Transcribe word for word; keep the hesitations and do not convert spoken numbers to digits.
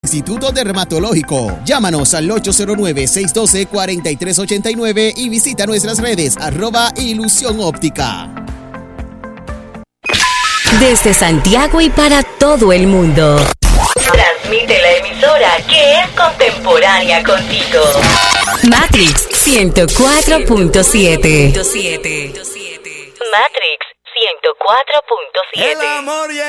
Instituto Dermatológico. Llámanos al ocho cero nueve, seis uno dos, cuatro tres ocho nueve y visita nuestras redes arroba Ilusión Óptica. Desde Santiago y para todo el mundo. Transmite la emisora que es contemporánea contigo. Matrix ciento cuatro punto siete. Matrix ciento cuatro punto siete.